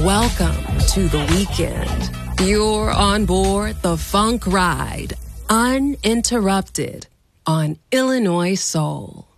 Welcome to the weekend. You're on board the funk ride, uninterrupted on Illinois Soul.